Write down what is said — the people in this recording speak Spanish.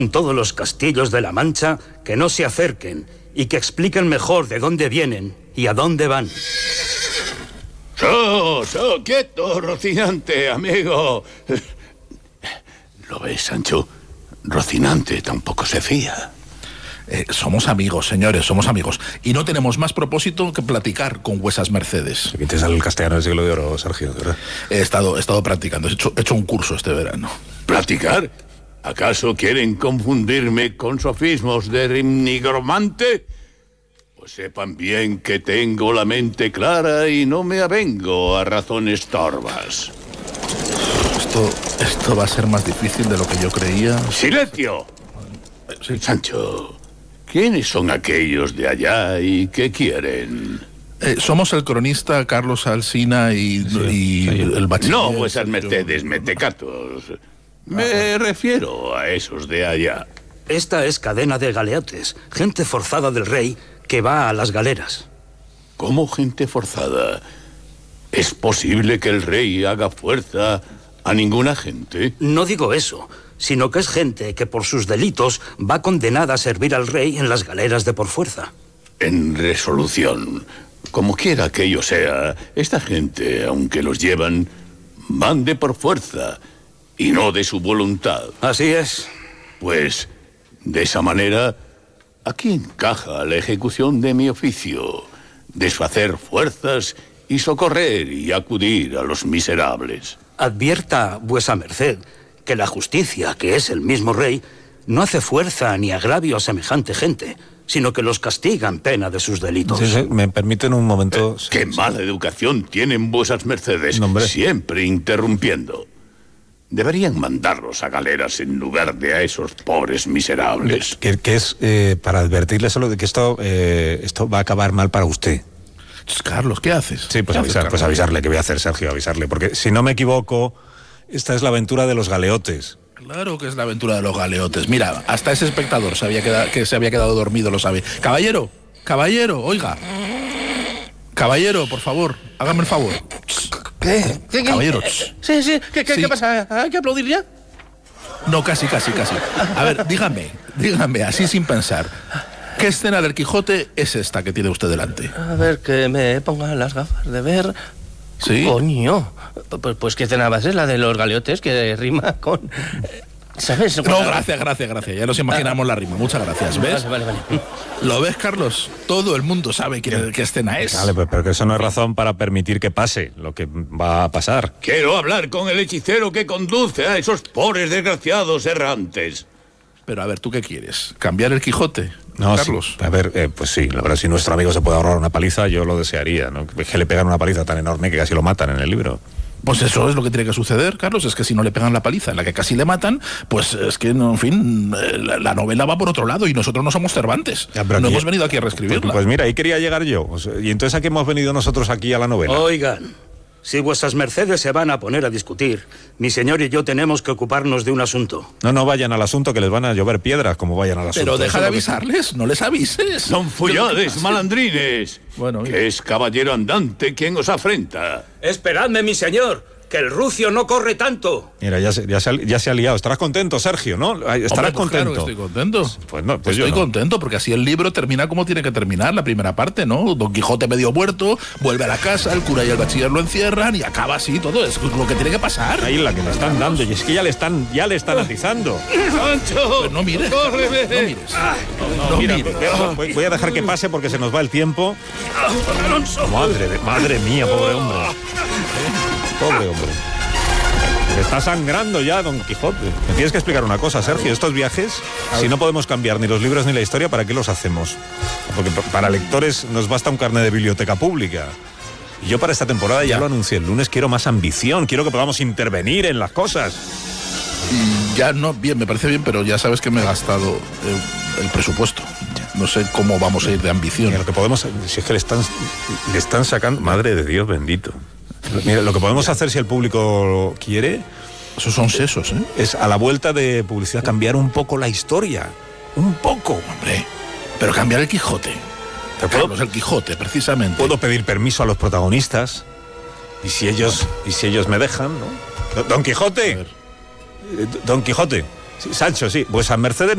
En todos los castillos de la Mancha, que no se acerquen y que expliquen mejor de dónde vienen y a dónde van. Quieto, Rocinante, amigo. ¿Lo ves, Sancho? Rocinante tampoco se fía. Somos amigos, señores, somos amigos. Y no tenemos más propósito que platicar con vuesas mercedes. Aquí te sale el castellano del siglo de oro, Sergio, ¿verdad? He estado practicando, he hecho un curso este verano. ¿Practicar? ¿Acaso quieren confundirme con sofismos de nigromante? Pues sepan bien que tengo la mente clara y no me avengo a razones torvas. Esto va a ser más difícil de lo que yo creía. ¡Silencio! Sí. Sancho, ¿quiénes son aquellos de allá y qué quieren? Somos el cronista Carlos Alsina y el bachiller... No, vuesas mercedes, metecatos. Me refiero a esos de allá. Esta es cadena de galeotes, gente forzada del rey que va a las galeras. ¿Cómo gente forzada? ¿Es posible que el rey haga fuerza a ninguna gente? No digo eso, sino que es gente que por sus delitos va condenada a servir al rey en las galeras de por fuerza. En resolución, como quiera que ello sea, esta gente, aunque los llevan, van de por fuerza y no de su voluntad. Así es. Pues, de esa manera, aquí encaja la ejecución de mi oficio: desfacer fuerzas y socorrer y acudir a los miserables. Advierta vuesa merced que la justicia, que es el mismo rey, no hace fuerza ni agravio a semejante gente, sino que los castiga en pena de sus delitos. Sí, me permiten un momento... ¡Qué mala educación tienen vuesas mercedes! No, siempre interrumpiendo. Deberían mandarlos a galeras en lugar de a esos pobres miserables. Que es para advertirle solo de que esto va a acabar mal para usted. Carlos, ¿qué haces? Sí, pues avisarle. ¿Qué voy a hacer, Sergio? Avisarle. Porque si no me equivoco, esta es la aventura de los galeotes. Claro que es la aventura de los galeotes. Mira, hasta ese espectador se había quedado dormido lo sabe. Caballero, oiga. Caballero, por favor, hágame el favor. ¿Qué? Caballero. Sí. ¿Qué pasa? ¿Hay que aplaudir ya? No, casi. A ver, dígame, así sin pensar. ¿Qué escena del Quijote es esta que tiene usted delante? A ver, que me pongan las gafas de ver. ¿Sí? Coño. Pues ¿qué escena va a ser? La de los galeotes, que rima con... ¿Sabes? No, gracias. Ya nos imaginamos la rima. Muchas gracias. ¿Ves? Vale. ¿Lo ves, Carlos? Todo el mundo sabe qué escena es. Vale, pero que eso no es razón para permitir que pase lo que va a pasar. Quiero hablar con el hechicero que conduce a esos pobres desgraciados errantes. Pero a ver, ¿tú qué quieres? ¿Cambiar el Quijote? No, Carlos. Sí. A ver, pues sí, la verdad, si nuestro amigo se puede ahorrar una paliza, yo lo desearía, ¿no? Que le pegan una paliza tan enorme que casi lo matan en el libro. Pues eso es lo que tiene que suceder, Carlos, es que si no le pegan la paliza en la que casi le matan, pues es que, en fin, la novela va por otro lado y nosotros no somos Cervantes. No hemos venido aquí a reescribirla. Pues mira, ahí quería llegar yo. ¿Y entonces a qué hemos venido nosotros aquí a la novela? Oigan, si vuestras mercedes se van a poner a discutir, mi señor y yo tenemos que ocuparnos de un asunto. No vayan al asunto, que les van a llover piedras como vayan al asunto. Pero deja de avisarles, no les avises. Son follades, malandrines. Bueno, que es caballero andante quien os afrenta. Esperadme, mi señor, que el rucio no corre tanto. Mira, ya se ha liado. Estarás contento, Sergio, ¿no? Estarás contento. Claro que estoy contento. Pues no, pues estoy contento porque así el libro termina como tiene que terminar, la primera parte, ¿no? Don Quijote medio muerto, vuelve a la casa, el cura y el bachiller lo encierran y acaba así todo. Es lo que tiene que pasar. Ahí la que me están dando, y es que ya le están atizando. ¡Sancho! Pues no mires. ¡Córreme! No Mira, mires. voy a dejar que pase porque se nos va el tiempo. Madre mía, pobre hombre. Pobre hombre. Está sangrando ya Don Quijote. Me tienes que explicar una cosa, Sergio. Estos viajes, si no podemos cambiar ni los libros ni la historia, ¿para qué los hacemos? Porque para lectores nos basta un carnet de biblioteca pública. Y yo para esta temporada, ya lo anuncié el lunes, quiero más ambición. Quiero que podamos intervenir en las cosas. Y ya no, bien, me parece bien, pero ya sabes que me he gastado el presupuesto. No sé cómo vamos a ir de ambición. Mira, lo que podemos... Si es que le están sacando... Madre de Dios bendito. Mira, lo que podemos hacer, si el público quiere... Esos son sesos, ¿eh? Es a la vuelta de publicidad cambiar un poco la historia. Un poco. Hombre, pero cambiar el Quijote. Carlos, el Quijote, precisamente. Puedo pedir permiso a los protagonistas. Y si ellos me dejan, ¿no? Don Quijote. Don Quijote. Sí, Sancho, sí. Vuesas mercedes